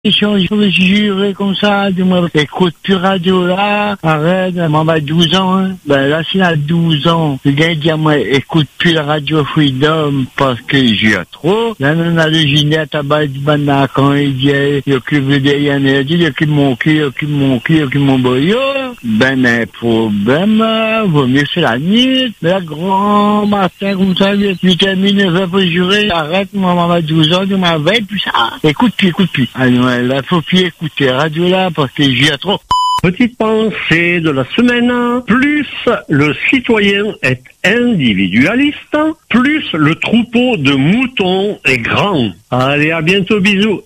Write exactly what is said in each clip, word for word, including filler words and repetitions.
Je me suis juré comme ça, du moins, écoute plus radio là, arrête, maman a douze ans, hein. Ben là, s'il a douze ans, le gars dit à moi, écoute plus la radio Freedom parce que j'ai trop. Là, on a le Ginette à bas du banana quand il dit, il occupe le derrière, il occupe mon cul, il occupe mon cul, il occupe mon boyau. Ben, mais problème, vaut mieux faire la nuit, mais la grand matin, comme ça, huit heures, neuf heures pour jurer, arrête, maman a douze ans, du moins, veille, puis ça, écoute plus, écoute plus. Alors, là, faut plus écouter radio là parce que j'y ai trop. Petite pensée de la semaine. Plus le citoyen est individualiste, plus le troupeau de moutons est grand. Allez, à bientôt, bisous.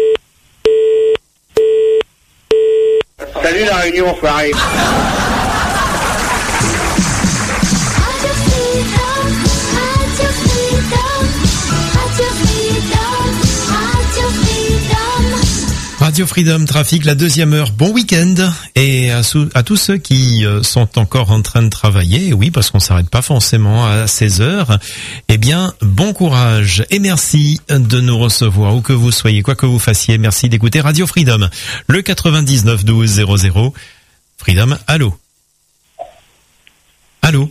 Salut la Réunion, foiré. Radio Freedom Trafic, la deuxième heure. Bon week-end et à, sou- à tous ceux qui euh, sont encore en train de travailler. Oui, parce qu'on s'arrête pas forcément à seize heures. Eh bien, bon courage et merci de nous recevoir où que vous soyez, quoi que vous fassiez. Merci d'écouter Radio Freedom. Le quatre-vingt-dix-neuf douze zéro zéro. Freedom, allô. Allô.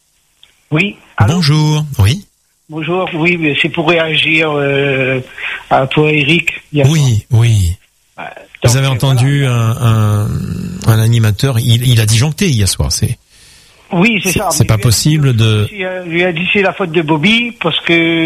Oui. Allô. Bonjour. Oui. Bonjour. Oui, mais c'est pour réagir euh, à toi, Eric. Oui, oui. Donc, vous avez entendu voilà. un, un, un animateur, il, il a disjoncté hier soir, c'est. Oui, c'est, c'est ça. C'est pas possible de. Il lui a dit c'est la faute de Bobby parce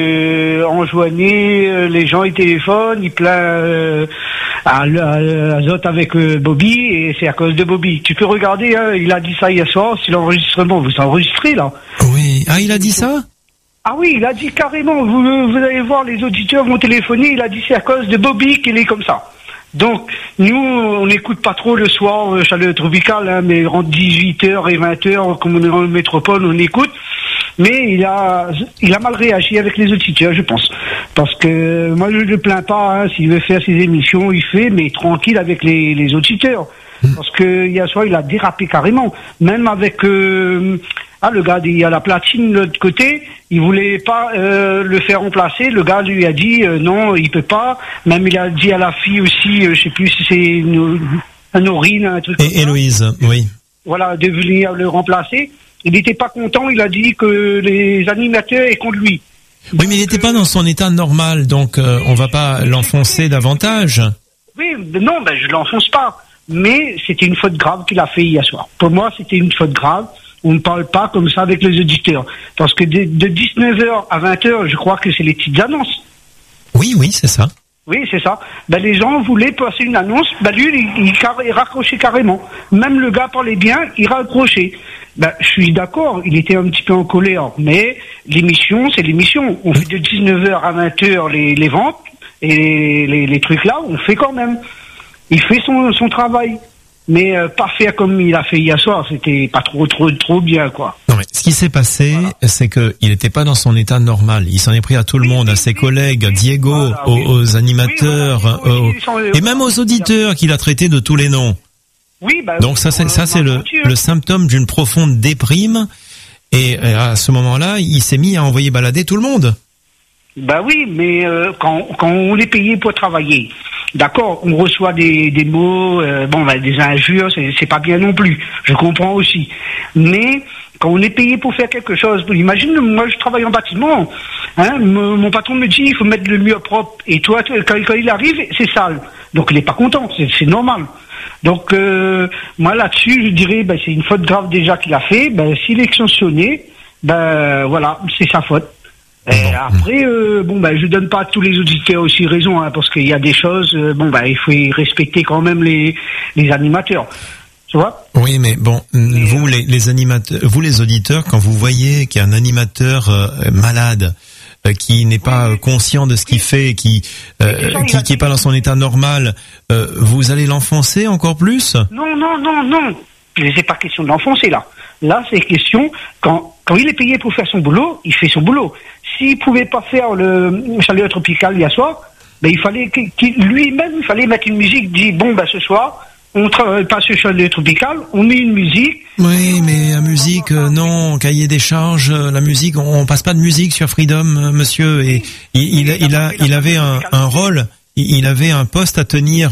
que en joignée les gens ils téléphonent, ils plaint euh, à, à, à Zot avec euh, Bobby et c'est à cause de Bobby. Tu peux regarder, hein, il a dit ça hier soir. Si l'enregistrement vous enregistrez là. Oui. Ah, il a dit ça. Ah oui, il a dit carrément. Vous, vous allez voir, les auditeurs vont téléphoner. Il a dit c'est à cause de Bobby qu'il est comme ça. Donc, nous, on n'écoute pas trop le soir, euh, chaleur tropicale, hein, mais entre dix-huit heures et vingt heures, comme on est en métropole, on écoute. Mais il a, il a mal réagi avec les auditeurs, je pense. Parce que moi, je ne le plains pas, hein, s'il veut faire ses émissions, il fait, mais tranquille avec les, les auditeurs. Parce que hier soir, il a dérapé carrément. Même avec... Euh, Ah, le gars, il y a la platine de l'autre côté, il voulait pas euh, le faire remplacer. Le gars lui a dit euh, non, il peut pas. Même il a dit à la fille aussi, euh, je sais plus si c'est une, une Aurine, un truc. Et Héloïse, oui. Voilà, de venir le remplacer. Il n'était pas content. Il a dit que les animateurs étaient contre lui. Oui, donc, mais il n'était euh, pas dans son état normal, donc euh, oui, on va pas l'enfoncer davantage. Oui, non, ben je l'enfonce pas. Mais c'était une faute grave qu'il a fait hier soir. Pour moi, c'était une faute grave. On ne parle pas comme ça avec les auditeurs. Parce que de, de dix-neuf heures à vingt heures, je crois que c'est les petites annonces. Oui, oui, c'est ça. Oui, c'est ça. Ben, les gens voulaient passer une annonce. Ben, lui, il, il, il raccrochait carrément. Même le gars parlait bien, il raccrochait. Ben, je suis d'accord, il était un petit peu en colère. Mais l'émission, c'est l'émission. On fait de dix-neuf heures à vingt heures les, les ventes. Et les, les, les trucs là, on fait quand même. Il fait son, son travail. Mais euh, pas faire comme il a fait hier soir, c'était pas trop trop trop bien quoi. Non mais ce qui s'est passé, voilà. c'est que il était pas dans son état normal. Il s'en est pris à tout le oui, monde, oui, à ses oui, collègues, oui, Diego, voilà, aux, oui. aux animateurs, oui, voilà, aux, sont, et même aux auditeurs qu'il a traités de tous les noms. Oui, bah, donc ça c'est ça c'est le le symptôme d'une profonde déprime. Et à ce moment-là, il s'est mis à envoyer balader tout le monde. Bah oui, mais euh, quand quand on est payé pour travailler. D'accord, on reçoit des, des mots, euh, bon, bah, des injures, c'est, c'est pas bien non plus. Je comprends aussi. Mais quand on est payé pour faire quelque chose, imagine, moi je travaille en bâtiment, hein, mon, mon patron me dit il faut mettre le mur propre. Et toi, quand, quand il arrive, c'est sale. Donc il est pas content, c'est, c'est normal. Donc euh, moi là-dessus, je dirais, bah, c'est une faute grave déjà qu'il a fait. Bah, s'il est sanctionné, ben voilà, c'est sa faute. Et après, euh, bon, bah, je donne pas à tous les auditeurs aussi raison, hein, parce qu'il y a des choses, euh, bon, bah, il faut respecter quand même les, les animateurs. Tu vois? Oui, mais bon, mais vous, euh... les, les animateurs, vous, les auditeurs, quand vous voyez qu'il y a un animateur euh, malade, euh, qui n'est pas oui, conscient de ce qu'il oui. fait, qui, euh, ça, qui, qui est pas dans son état normal, euh, vous allez l'enfoncer encore plus? Non, non, non, non. C'est pas question de l'enfoncer, là. Là, c'est question, quand, quand il est payé pour faire son boulot, il fait son boulot. S'il pouvait pas faire le chaleur tropicale hier soir, ben, il fallait qu'il, lui-même, il fallait mettre une musique, dit, bon, ben, ce soir, on travaille pas sur chaleur tropicale, on met une musique. Oui, mais la musique, euh, non, cahier des charges, la musique, on, on passe pas de musique sur Freedom, euh, monsieur, et il, il, il a, il avait un, un rôle, il avait un poste à tenir